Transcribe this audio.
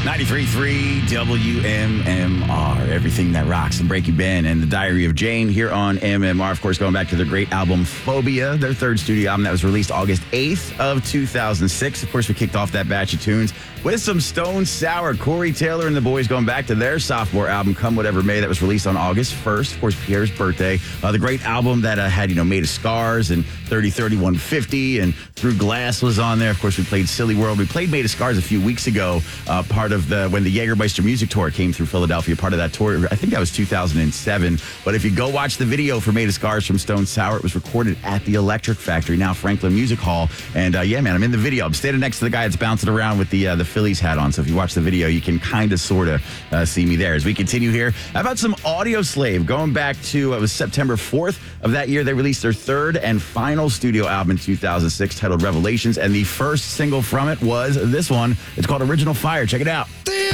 93.3 WMMR, everything that rocks and Breaking Ben and The Diary of Jane here on MMR. Of course, going back to their great album, Phobia, their third studio album that was released August 8th of 2006. Of course, we kicked off that batch of tunes with some Stone Sour. Corey Taylor and the boys going back to their sophomore album, Come Whatever May, that was released on August 1st. Of course, Pierre's birthday. The great album that had, Made of Scars and 30-30-150 and Through Glass was on there. Of course, we played Silly World. We played Made of Scars a few weeks ago, part of when the Jägermeister Music Tour came through Philadelphia, part of that tour. I think that was 2007. But if you go watch the video for Made of Scars from Stone Sour, it was recorded at the Electric Factory, now Franklin Music Hall. And yeah, man, I'm in the video. I'm standing next to the guy that's bouncing around with the Phillies hat on. So if you watch the video, you can kind of, sort of see me there. As we continue here, how about some Audio Slave? Going back to, it was September 4th of that year, they released their third and final studio album in 2006 titled Revelations. And the first single from it was this one. It's called Original Fire. Check it out.